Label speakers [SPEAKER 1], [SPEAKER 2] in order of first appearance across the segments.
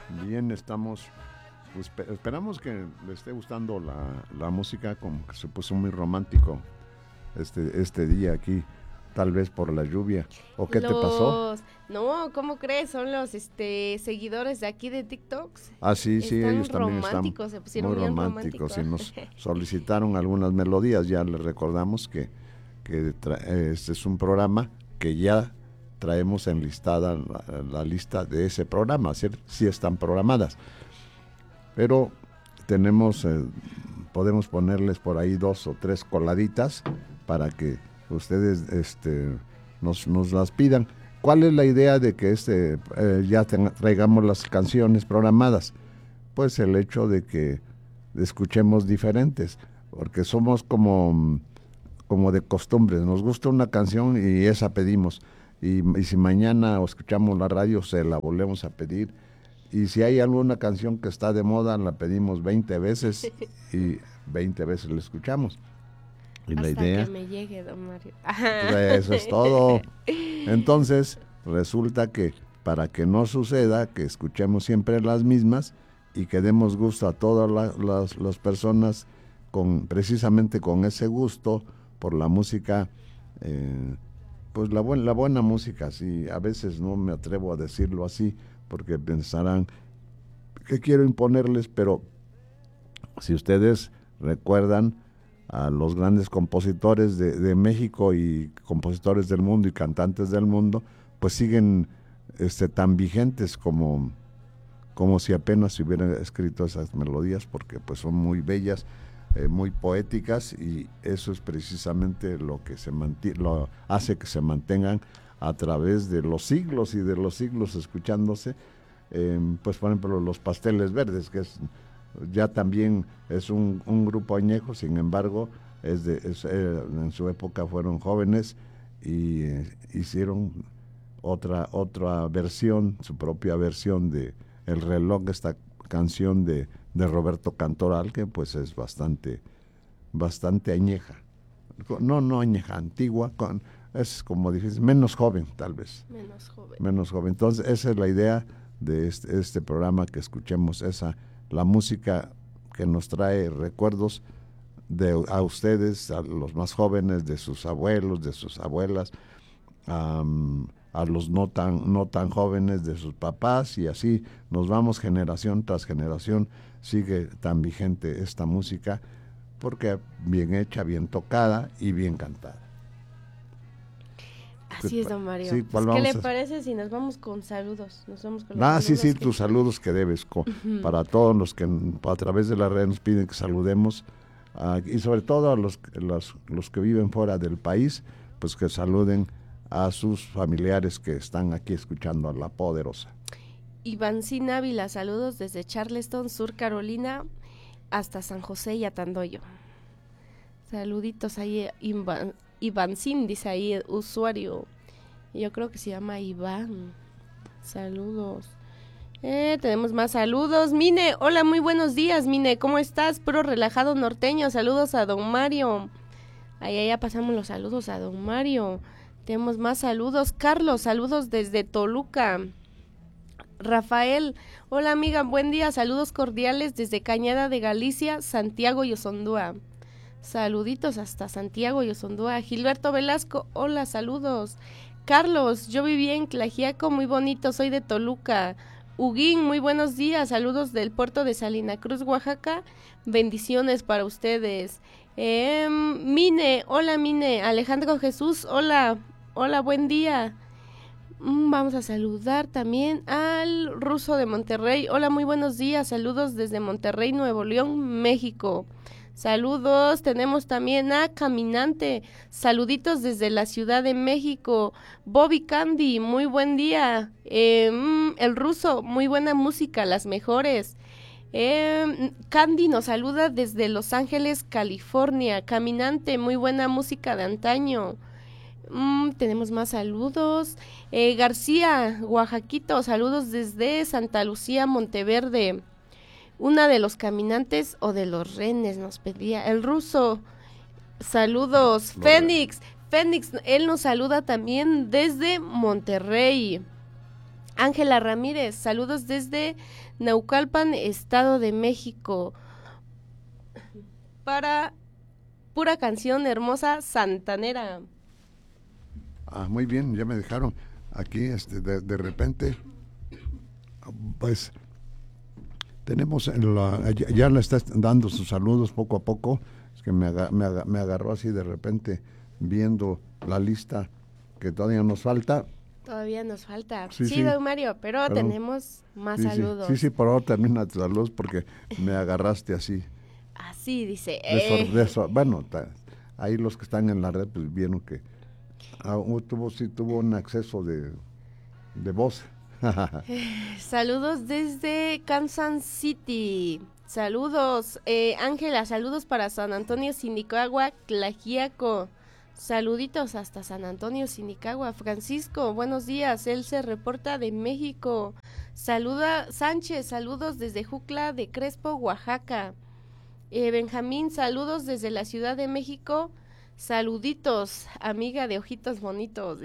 [SPEAKER 1] Bien, estamos. Pues, esperamos que le esté gustando la música, como que se puso muy romántico este día aquí, tal vez por la lluvia. ¿O qué te pasó?
[SPEAKER 2] No, ¿cómo crees? Son los seguidores de aquí de TikToks.
[SPEAKER 1] Ah, sí, sí, ellos
[SPEAKER 2] Están
[SPEAKER 1] también están
[SPEAKER 2] románticos, se pusieron
[SPEAKER 1] muy
[SPEAKER 2] bien
[SPEAKER 1] románticos
[SPEAKER 2] románticos.
[SPEAKER 1] y nos solicitaron algunas melodías. Ya les recordamos que este es un programa que ya traemos enlistada la lista de ese programa, sí están programadas, pero tenemos, podemos ponerles por ahí 2 o 3 coladitas para que ustedes nos las pidan. ¿Cuál es la idea de que ya traigamos las canciones programadas? Pues el hecho de que escuchemos diferentes, porque somos como de costumbres, nos gusta una canción y esa pedimos, y si mañana escuchamos la radio se la volvemos a pedir, y si hay alguna canción que está de moda la pedimos 20 veces y 20 veces la escuchamos. Y la
[SPEAKER 2] Hasta que
[SPEAKER 1] idea,
[SPEAKER 2] me llegue, don Mario.
[SPEAKER 1] eso es todo. Entonces, resulta que para que no suceda que escuchemos siempre las mismas y que demos gusto a todas las personas precisamente con ese gusto por la música, pues la buena música, sí, a veces no me atrevo a decirlo así, porque pensarán que quiero imponerles, pero si ustedes recuerdan a los grandes compositores de México y compositores del mundo y cantantes del mundo, pues siguen tan vigentes como si apenas se hubieran escrito esas melodías, porque pues son muy bellas, muy poéticas, y eso es precisamente lo que lo hace que se mantengan a través de los siglos y de los siglos escuchándose. Pues por ejemplo Los Pasteles Verdes, que ya también es un grupo añejo, sin embargo en su época fueron jóvenes y hicieron otra versión, su propia versión de El Reloj, esta canción de Roberto Cantoral, que pues es bastante añeja, no añeja, antigua, es como difícil, menos joven tal vez,
[SPEAKER 2] Menos joven.
[SPEAKER 1] menos joven. Entonces esa es la idea de este programa, que escuchemos la música que nos trae recuerdos a ustedes, a los más jóvenes, de sus abuelos, de sus abuelas, a los no tan jóvenes, de sus papás, y así nos vamos generación tras generación. Sigue tan vigente esta música porque bien hecha, bien tocada y bien cantada.
[SPEAKER 2] Así es, don Mario.
[SPEAKER 1] Sí,
[SPEAKER 2] Pues, ¿qué le parece si nos vamos con saludos? Nos vamos con los saludos.
[SPEAKER 1] Sí, tus saludos que debes para todos los que a través de la red nos piden que saludemos, y sobre todo a los que viven fuera del país, pues que saluden a sus familiares que están aquí escuchando a La Poderosa.
[SPEAKER 2] Ivancín Ávila, saludos desde Charleston, Sur Carolina, hasta San José y Atandoyo. Saluditos ahí, Ivancín, dice ahí el usuario. Yo creo que se llama Iván. Saludos. Tenemos más saludos. Mine, hola, muy buenos días, Mine. ¿Cómo estás? Puro relajado norteño. Saludos a don Mario. Ahí ya pasamos los saludos a don Mario. Tenemos más saludos. Carlos, saludos desde Toluca. Rafael, hola amiga, buen día. Saludos cordiales desde Cañada de Galicia, Santiago y Osondúa. Saluditos hasta Santiago y Osondúa. Gilberto Velasco, hola, saludos. Carlos, yo viví en Tlaxiaco, muy bonito, soy de Toluca. Huguín, muy buenos días, saludos del puerto de Salina Cruz, Oaxaca, bendiciones para ustedes. Mine, hola Mine, Alejandro Jesús, hola, buen día. Vamos a saludar también al ruso de Monterrey, hola, muy buenos días, saludos desde Monterrey, Nuevo León, México. Saludos, tenemos también a Caminante, saluditos desde la Ciudad de México. Bobby Candy, muy buen día. El ruso, muy buena música, las mejores. Candy nos saluda desde Los Ángeles, California. Caminante, muy buena música de antaño. Tenemos más saludos. García, Oaxaquito, saludos desde Santa Lucía, Monteverde. Una de los caminantes o de los renes nos pedía. El ruso, saludos. Fénix, él nos saluda también desde Monterrey. Ángela Ramírez, saludos desde Naucalpan, Estado de México. Para pura canción hermosa santanera.
[SPEAKER 1] Muy bien, ya me dejaron aquí, de repente, pues tenemos, ya le está dando sus saludos poco a poco, es que me agarró así de repente viendo la lista que todavía nos falta.
[SPEAKER 2] Todavía nos falta.
[SPEAKER 1] Sí,
[SPEAKER 2] Sí, don Mario, pero tenemos más saludos.
[SPEAKER 1] Sí, por favor termina tus saludos porque me agarraste así.
[SPEAKER 2] Así dice.
[SPEAKER 1] Bueno, ahí los que están en la red pues vieron que tuvo un acceso de voz.
[SPEAKER 2] Saludos desde Kansas City. Saludos, Ángela, saludos para San Antonio, Sinicagua, Tlaxiaco. Saluditos hasta San Antonio, Sinicagua. Francisco, buenos días, él se reporta de México. Saluda Sánchez, saludos desde Jucla de Crespo, Oaxaca. Benjamín, saludos desde la Ciudad de México. Saluditos, amiga de ojitos bonitos.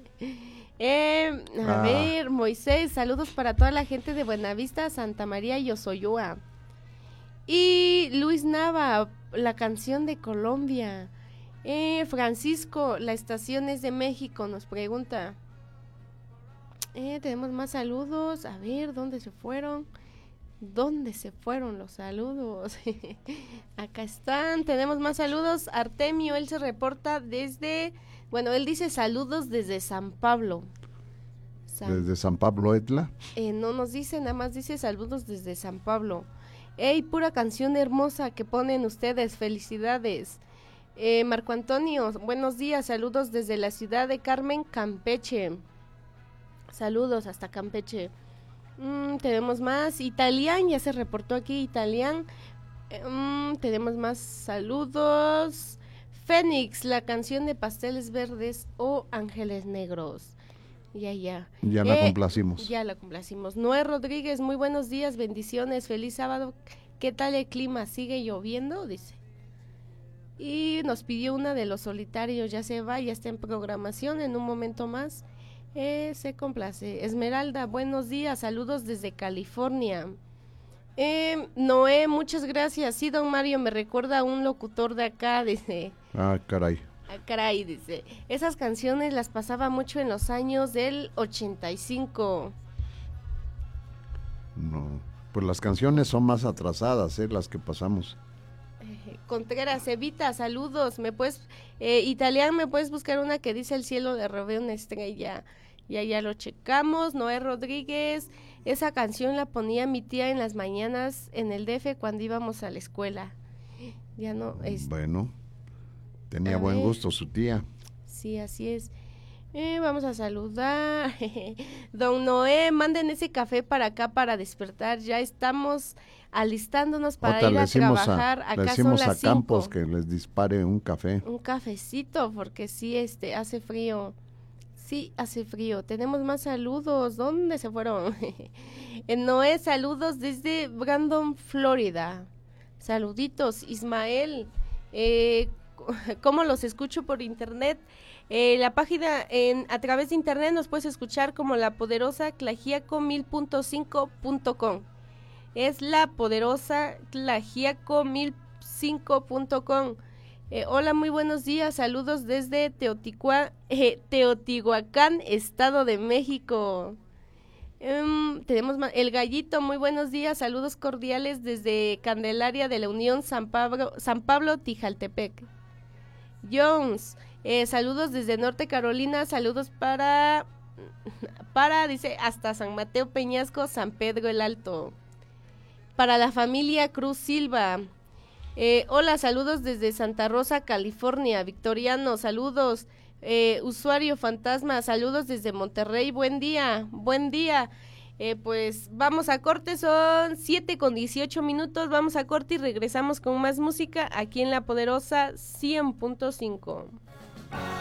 [SPEAKER 2] A ver, Moisés, saludos para toda la gente de Buenavista, Santa María y Osoyoa. Y Luis Nava, la canción de Colombia. Francisco, la estación es de México, nos pregunta. Tenemos más saludos. A ver, ¿dónde se fueron? ¿Dónde se fueron los saludos? Acá están, tenemos más saludos. Artemio, él se reporta desde, él dice saludos desde San Pablo.
[SPEAKER 1] ¿Desde San Pablo, Etla?
[SPEAKER 2] No nos dice, nada más dice saludos desde San Pablo. ¡Ey, pura canción hermosa que ponen ustedes! ¡Felicidades! Marco Antonio, buenos días, saludos desde la ciudad de Carmen, Campeche. Saludos hasta Campeche. Tenemos más. Italian, ya se reportó aquí, Italian. Tenemos más saludos. Fénix, la canción de Pasteles Verdes o Ángeles Negros. Ya
[SPEAKER 1] la complacimos.
[SPEAKER 2] Ya la complacimos. Noé Rodríguez, muy buenos días, bendiciones, feliz sábado. ¿Qué tal el clima? ¿Sigue lloviendo? Dice. Y nos pidió una de Los Solitarios, ya se va, ya está en programación en un momento más. Se complace. Esmeralda, buenos días, saludos desde California. Noé, muchas gracias. Sí, don Mario, me recuerda a un locutor de acá, dice. Caray, dice. Esas canciones las pasaba mucho en los años del 85.
[SPEAKER 1] No, pues las canciones son más atrasadas, las que pasamos.
[SPEAKER 2] Contreras, Evita, saludos. ¿Me puedes, Italiano, me puedes buscar una que dice el cielo le robé una estrella? Ya lo checamos. Noé Rodríguez, esa canción la ponía mi tía en las mañanas en el DF cuando íbamos a la escuela. Ya no es.
[SPEAKER 1] Bueno, tenía buen gusto su tía.
[SPEAKER 2] Sí, así es. Vamos a saludar. Don Noé, manden ese café para acá para despertar. Ya estamos alistándonos para ir a trabajar. Acá
[SPEAKER 1] le decimos
[SPEAKER 2] son las
[SPEAKER 1] a Campos
[SPEAKER 2] 5.
[SPEAKER 1] que les dispare un café.
[SPEAKER 2] Un cafecito, porque sí, hace frío. Sí, hace frío. Tenemos más saludos. ¿Dónde se fueron? Noé, saludos desde Brandon, Florida. Saluditos, Ismael. ¿Cómo los escucho por internet? La página a través de internet nos puedes escuchar como La Poderosa Tlaxiaco 1000.5.com. Es La Poderosa Tlaxiaco 1005.com. Hola, muy buenos días, saludos desde Teotihuacán, Estado de México. Tenemos El Gallito, muy buenos días, saludos cordiales desde Candelaria de la Unión, San Pablo, Tijaltepec. Jones, saludos desde Norte Carolina, saludos para dice, hasta San Mateo Peñasco, San Pedro el Alto. Para la familia Cruz Silva. Hola, saludos desde Santa Rosa, California. Victoriano, saludos. Usuario Fantasma, saludos desde Monterrey. Buen día. Pues vamos a corte, son 7:18. Vamos a corte y regresamos con más música aquí en La Poderosa 100.5.